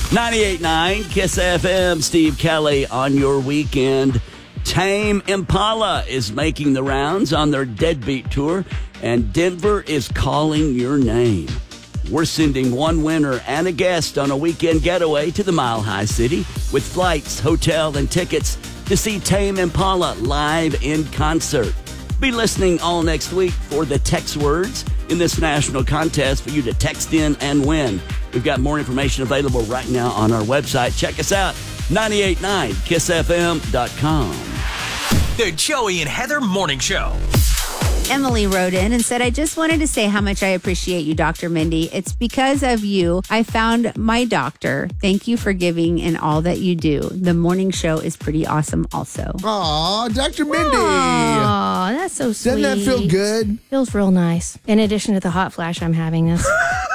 98.9 Kiss FM, Steve Kelly on your weekend. Tame Impala is making the rounds on their Deadbeat tour, and Denver is calling your name. We're sending one winner and a guest on a weekend getaway to the Mile High City with flights, hotel, and tickets to see Tame Impala live in concert. Be listening all next week for the text words in this national contest for you to text in and win. We've got more information available right now on our website. Check us out, 989kissfm.com. The Joey and Heather Morning Show. Emily wrote in and said, I just wanted to say how much I appreciate you, Dr. Mindy. It's because of you I found my doctor. Thank you for giving and all that you do. The morning show is pretty awesome also. Aw, Dr. Mindy. Aw, that's so sweet. Doesn't that feel good? Feels real nice. In addition to the hot flash I'm having this.